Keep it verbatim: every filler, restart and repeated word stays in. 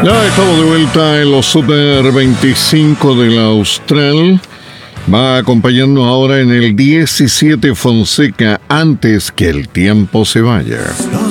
Ya estamos de vuelta en los Super veinticinco de la Austral. Va a acompañarnos ahora en el diecisiete Fonseca, Antes que el tiempo se vaya.